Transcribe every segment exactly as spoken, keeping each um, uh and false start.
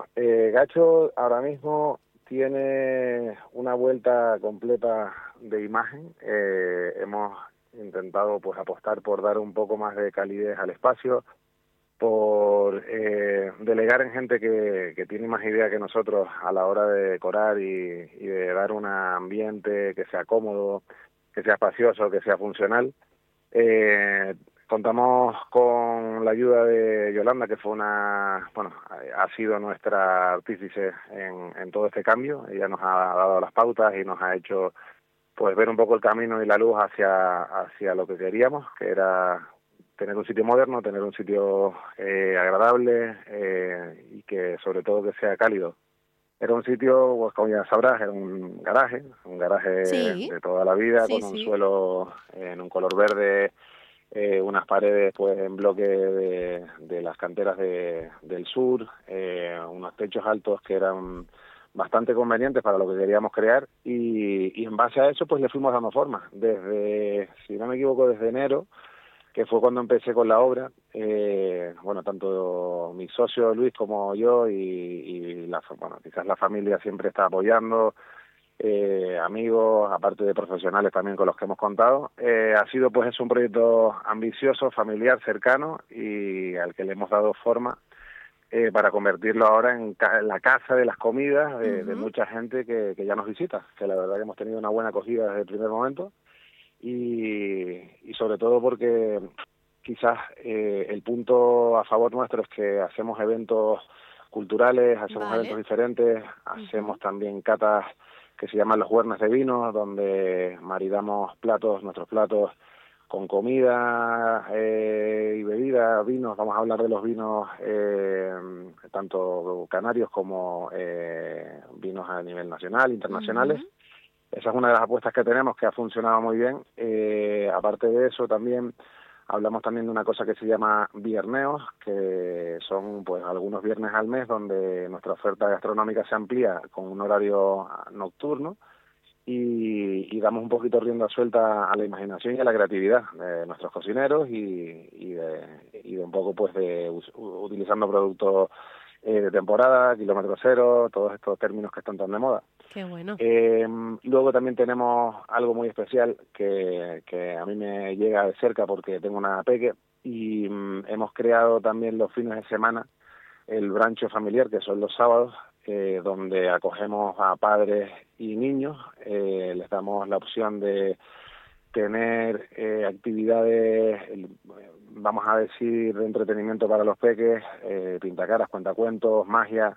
Eh, Gacho ahora mismo tiene una vuelta completa de imagen. Eh, hemos intentado pues apostar por dar un poco más de calidez al espacio, por eh, delegar en gente que, que tiene más idea que nosotros a la hora de decorar y, y de dar un ambiente que sea cómodo, que sea espacioso, que sea funcional. Eh, contamos con la ayuda de Yolanda, que fue una, bueno, ha sido nuestra artífice en, en todo este cambio. Ella nos ha dado las pautas y nos ha hecho pues ver un poco el camino y la luz hacia, hacia lo que queríamos, que era tener un sitio moderno, tener un sitio eh, agradable eh, y que sobre todo que sea cálido. Era un sitio, pues como ya sabrás, era un garaje, un garaje Sí, de toda la vida, sí, con un sí. suelo en un color verde, eh, unas paredes pues en bloque de, de las canteras de, del sur, eh, unos techos altos que eran bastante convenientes para lo que queríamos crear y, y en base a eso pues le fuimos dando forma. Desde, si no me equivoco, desde enero, que fue cuando empecé con la obra, eh, bueno, tanto mi socio Luis como yo y, y la, bueno, quizás la familia siempre está apoyando, eh, amigos, aparte de profesionales también con los que hemos contado. Eh, ha sido pues es un proyecto ambicioso, familiar, cercano y al que le hemos dado forma eh, para convertirlo ahora en, ca en la casa de las comidas de, de Ujú. mucha gente que, que ya nos visita, que la verdad que hemos tenido una buena acogida desde el primer momento y, y sobre todo porque quizás eh, el punto a favor nuestro es que hacemos eventos culturales, hacemos eventos Vale. diferentes, Ujú. hacemos también catas que se llaman los huernas de vino, donde maridamos platos, nuestros platos con comida eh, y bebida, vinos. Vamos a hablar de los vinos eh, tanto canarios como eh, vinos a nivel nacional, internacionales. Ujú. Esa es una de las apuestas que tenemos, que ha funcionado muy bien. Eh, aparte de eso, también hablamos también de una cosa que se llama vierneos, que son pues algunos viernes al mes donde nuestra oferta gastronómica se amplía con un horario nocturno y, y damos un poquito rienda suelta a la imaginación y a la creatividad de nuestros cocineros y, y, de, y de un poco pues de utilizando productos eh, de temporada, kilómetro cero, todos estos términos que están tan de moda. Qué bueno. Eh, luego también tenemos algo muy especial que, que a mí me llega de cerca porque tengo una peque y mm, hemos creado también los fines de semana el brancho familiar, que son los sábados, eh, donde acogemos a padres y niños, eh, les damos la opción de tener eh, actividades, el, vamos a decir, de entretenimiento para los peques, eh, pintacaras, cuentacuentos, magia.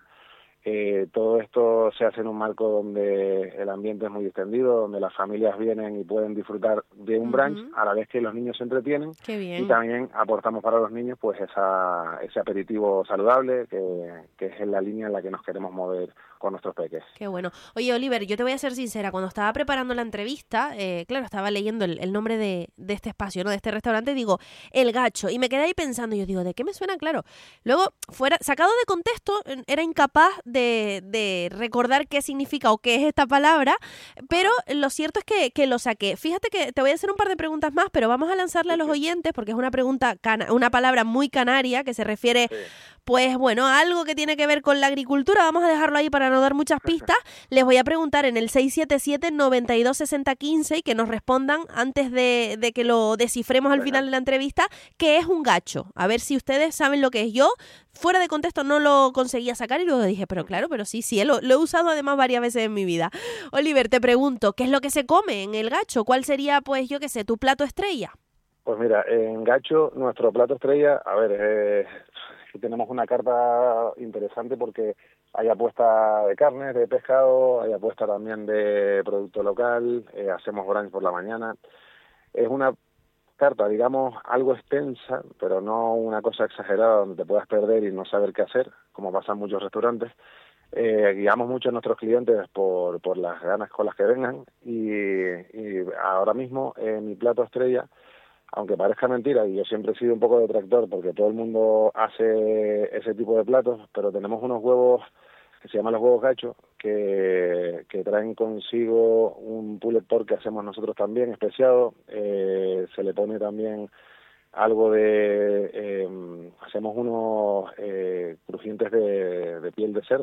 Eh, todo esto se hace en un marco donde el ambiente es muy extendido, donde las familias vienen y pueden disfrutar de un brunch Ujú. a la vez que los niños se entretienen Qué y bien. también aportamos para los niños pues esa, ese aperitivo saludable que, que es en la línea en la que nos queremos mover con nuestros peques. Qué bueno. Oye, Oliver, yo te voy a ser sincera. Cuando estaba preparando la entrevista, eh, claro, estaba leyendo el, el nombre de, de este espacio, ¿no? De este restaurante, digo, El Gacho. Y me quedé ahí pensando, yo digo, ¿de qué me suena? Claro. Luego, fuera, sacado de contexto, era incapaz de, de recordar qué significa o qué es esta palabra, pero Ajá. lo cierto es que, que lo saqué. Fíjate que te voy a hacer un par de preguntas más, pero vamos a lanzarle Sí, a los sí, oyentes, porque es una pregunta, cana una palabra muy canaria que se refiere sí. pues bueno, algo que tiene que ver con la agricultura, vamos a dejarlo ahí para no dar muchas pistas. Les voy a preguntar en el seis siete siete, nueve dos seis cero uno cinco y que nos respondan antes de, de que lo descifremos al Venga. final de la entrevista, qué es un gacho. A ver si ustedes saben lo que es. Yo, fuera de contexto, no lo conseguía sacar y luego dije, pero claro, pero sí, sí, lo, lo he usado además varias veces en mi vida. Oliver, te pregunto, ¿qué es lo que se come en el gacho? ¿Cuál sería, pues, yo qué sé, tu plato estrella? Pues mira, en Gacho, nuestro plato estrella, a ver, eh, sí tenemos una carta interesante porque hay apuesta de carnes, de pescado, hay apuesta también de producto local, eh, hacemos brunch por la mañana. Es una carta, digamos, algo extensa, pero no una cosa exagerada donde te puedas perder y no saber qué hacer, como pasa en muchos restaurantes. Eh, guiamos mucho a nuestros clientes por, por las ganas con las que vengan y, y ahora mismo eh, mi plato estrella, aunque parezca mentira, y yo siempre he sido un poco detractor porque todo el mundo hace ese tipo de platos, pero tenemos unos huevos que se llaman los huevos gachos, que, que traen consigo un pulled pork que hacemos nosotros también, especiado, eh, se le pone también algo de... Eh, hacemos unos eh, crujientes de, de piel de cerdo,